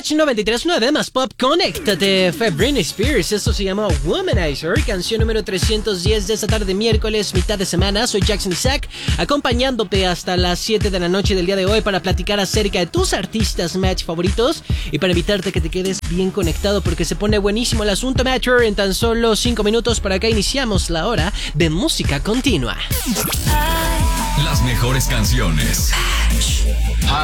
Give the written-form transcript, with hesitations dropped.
Match 93.9 más pop, conéctate. Fue Britney Spears, esto se llamó Womanizer, canción número 310 de esta tarde miércoles, mitad de semana. Soy Jackson Isaac, acompañándote hasta las 7 de la noche del día de hoy para platicar acerca de tus artistas Match favoritos y para invitarte a que te quedes bien conectado porque se pone buenísimo el asunto, Matcher. En tan solo 5 minutos para acá iniciamos la hora de música continua. Las mejores canciones.